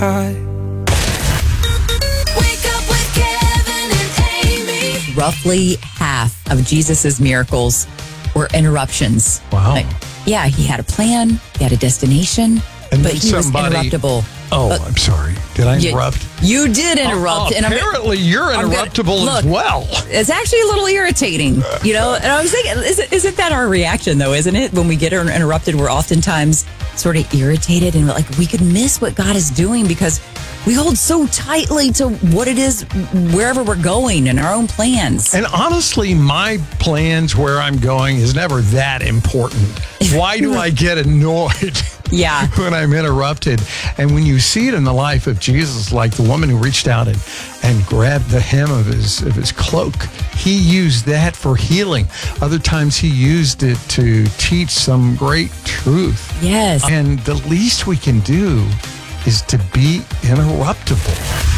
Wake up with Kevin and Amy. Roughly half of Jesus's miracles were interruptions. Wow. Yeah, he had a plan, he had a destination, And but then he was somebody- interruptible. Oh, But I'm sorry. Did I interrupt? You did interrupt. and Apparently, you're I'm gonna- interruptible as look, well. It's actually a little irritating, you know. And I was thinking, isn't that our reaction, though? Isn't it? When we get interrupted, we're oftentimes sort of irritated and like we could miss what God is doing because we hold so tightly to what it is wherever we're going and our own plans. And honestly, my plans where I'm going is never that important. Why do I get annoyed? Yeah. When I'm interrupted. And when you see it in the life of Jesus, like the woman who reached out and grabbed the hem of his cloak, he used that for healing. Other times he used it to teach some great truth. Yes. And the least we can do is to be interruptible.